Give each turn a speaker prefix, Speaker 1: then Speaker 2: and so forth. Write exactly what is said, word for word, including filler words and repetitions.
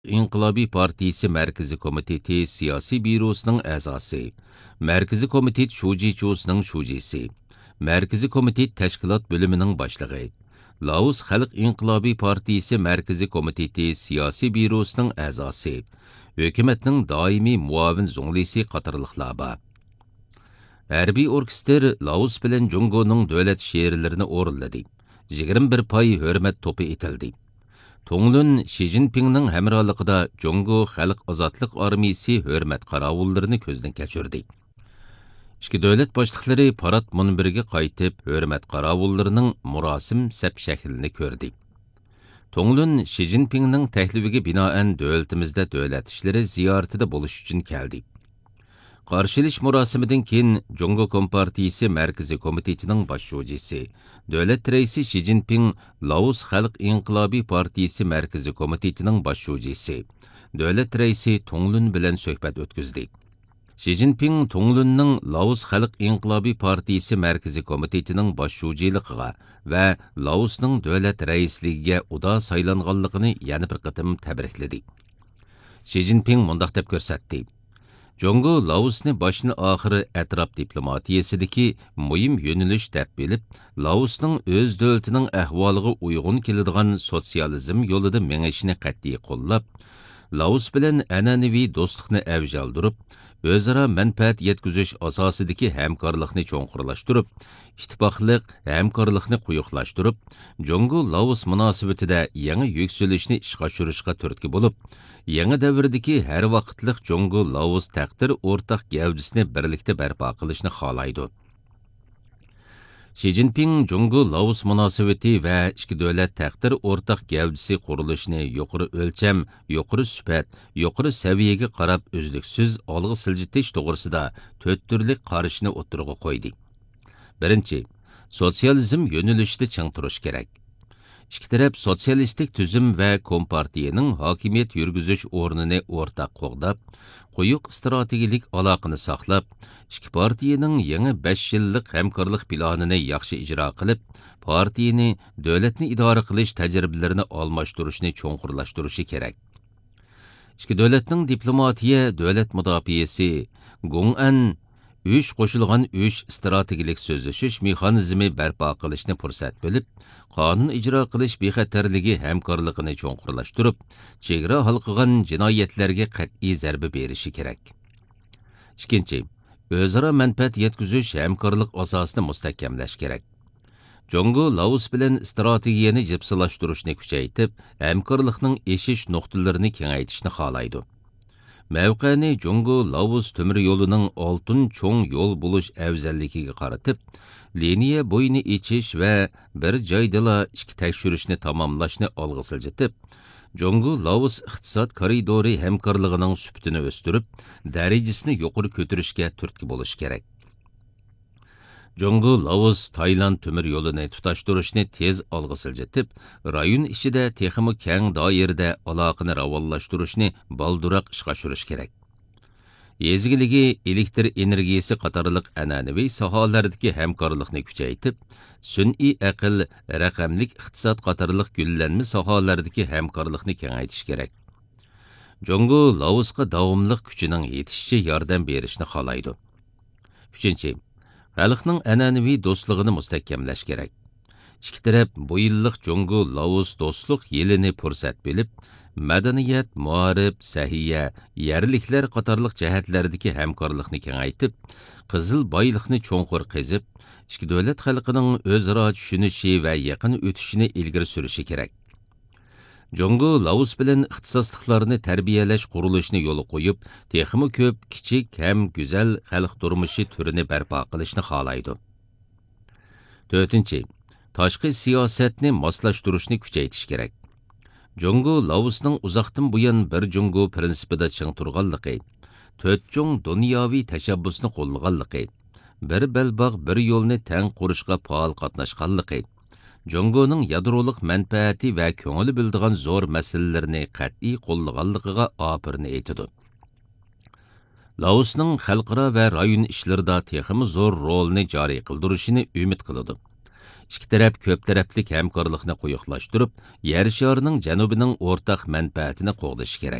Speaker 1: İnqilobiy partiyasi Markaziy komiteti siyosiy byurosining a'zosi, Markaziy komitet shujichusining shujisi, Markaziy komitet tashkilot bo'limining boshlig'i, Laos Xalq İnqilobiy partiyasi Markaziy komiteti siyosiy byurosining a'zosi, hukumatning doimiy muavin zunglisi qatorliqlar bor. Harbiy orkestr Laos bilan Jungoning davlat she'rlarini o'rinladi. yigirma bir pay hurmat to'pi etildi. Tonglun Xi Jinpingning hamrohligida Jungo Xalq Ozodlik armiyasi hurmat qaravullarini ko'zdan kechirdi. Ikki davlat boshliqlari parad munbiriga qaytib, hurmat qaravullarining murosim sap shaklini ko'rdi. Tonglun Xi Jinpingning taklifiga binoan davlatimizda davlat ishlari ziyoratida bo'lish uchun keldi. Qarshilish murosimidan keyin Jungo Kompartiyasi Markaziy komitetining bosh shujisi, davlat raisi Xi Jinping Laos Xalq İnqilobiy partiyasi Markaziy komitetining bosh shujisi, davlat raisi Tonglun bilan suhbat o'tkazdi. Xi Jinping Tonglunning Laos Xalq İnqilobiy partiyasi Markaziy komitetining bosh shujiligiga va Laosning davlat raisligiga uda saylanganligini yana bir qatim tabrikladi. Xi Jinping mundaq deb ko'rsatdi: Jungo Laosni boshni oxiri atrof diplomatiyasidagi muhim yo'nalish deb bilib, Laosning o'z davlatining ahvoliga uyg'un keladigan sotsializm yo'lida mengishni qat'iy qo'llab, Laos bilan an'anaviy do'stlikni avjaldirib, o'zaro manfaat yetkazish asosidagi hamkorlikni cho'nqurlashtirib, ittifoqlik hamkorlikni quyuqlashtirib, Jungo Laos munosabatida yangi yuksalishni ishga tushirishga turtki bo'lib, yangi davrdagi har vaqtlik Jungo Laos taqdir o'rtaq gavdisini birlikda barpo qilishni xohlaydi. Xi Jinping Jungo Laos munosabati va ikki davlat taqdir o'rtaq gavdisi qurilishini yuqori o'lcham, yuqori sifat, yuqori saviyaga qarab uzluksiz olg'a siljitish to'g'risida to'rt turli qarashni o'tirg'a qo'ydi. Birinchi, sotsializm yo'nalishida ching turish kerak. İki taraf sotsialistik tüzüm ve kompartiyaning hokimiyat yurgizish o'rnini o'rtaq qo'g'dab, quyuq strategik aloqani saqlab, ikki partiyaning yangi besh yillik hamkorlik planini yaxshi ijro qilib, partiyani davlatni idora qilish tajribalarini almashtirishni cho'nqurlashtirishi kerak. İki davlatning diplomatiya, davlat mudofaasi, Gong'an uch qo'shilgan uch strategik so'zlashish mexanizmi barpo qilishni fursat bilib, qonun ijro qilish bexatarligi hamkorligini cho'nqurlashtirib, chegara halqigan jinoyatlarga qat'iy zarba berishi kerak. Ikkinchi, o'zaro manfaat yetkazish hamkorlik asosini mustahkamlash kerak. Jungo Laos bilan strategiyani jipsilashtirishni kuchaytirib, hamkorlikning eshish nuqtalarini kengaytirishni xohlaydi. Mavqani Jungo Laos temir yo'lining oltin cho'ng yo'l bo'lish afzalligiga qaratib, liniya bo'yini ichish va bir joydala ikki tekshirishni tamomlashni olg'a siljitib, Jungo Laos iqtisod koridori hamkorligining sifatini o'stirib, darajasini yuqori ko'tarishga turtki bo'lish kerak. Jungo Laos Tayland temir yo'lini tutashtirishni tez olg'a siljitib, rayon ichida texmi keng doirada aloqani ravonlashtirishni balduroq ishga tushirish kerak. Yezgiligi elektr energiyasi qatorliq an'anaviy sohalardagi hamkorlikni kuchaytirib, sun'iy aql, raqamlik iqtisod qatorliq gullanma sohalardagi hamkorlikni kengaytirish kerak. Jungo Laosga davomli kuchining yetishicha yordam berishni xohlaydi. Uchinchi, xalqning an'anaviy do'stligini mustahkamlash kerak. İki taraf bu yillik Jungo Laos do'stlik yilini fursat bilib, madaniyat, muarif, sahiya, yerliklar qatorliq jihatlardagi hamkorlikni kengaytib, qizil boylikni cho'nqur qezib, ikki davlat xalqining o'zaro tushunishi va yaqin o'tishini ilgari surishi kerak. Jungo Laos bilan ixtisosliklarni tarbiyalash qurilishini yo'li qo'yib, texmi ko'p, kichik ham go'zal xalq turmushi turini barpo qilishni xohlaydi. To'rtinchi, tashqi siyosatni moslashtirishni kuchaytirish kerak. Jungo Laosning uzoqdan buyon bir Jungo prinsipida ching turganligi, to'rt cho'ng dunyoviy tashabbusni qo'llaganligi, bir belbog' bir yo'lni tang qurishga faol qatnashganligi, Jungoning yadroliq manfaati va ko'ngli bildigan zo'r masalalarni qat'iy qo'llaganligiga opirini aytadi. Laosning xalqaro va rayon ishlarida texmi zo'r rolni joriy qildirishini umid qiladi. ikki taraf ko'p taraflik hamkorlikni quyuqlashtirib, yer sharining janubining o'rtaq manfaatini qo'g'dashi kerak.